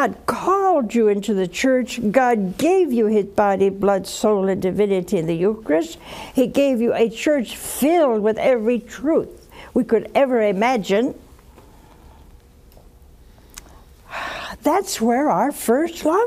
God called you into the church. God gave you his body, blood, soul, and divinity in the Eucharist. He gave you a church filled with every truth we could ever imagine. That's where our first love